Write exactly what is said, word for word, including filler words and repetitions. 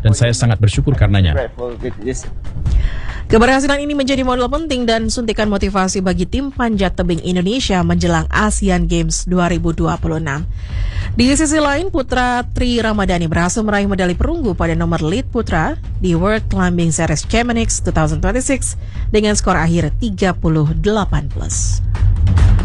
dan saya sangat bersyukur karenanya. Keberhasilan ini menjadi modal penting dan suntikan motivasi bagi tim panjat tebing Indonesia menjelang Asian Games dua ribu dua puluh enam. Di sisi lain, putra Tri Ramadhani berhasil meraih medali perunggu pada nomor lead putra di World Climbing Series Chamonix dua ribu dua puluh enam dengan skor akhir tiga puluh delapan plus.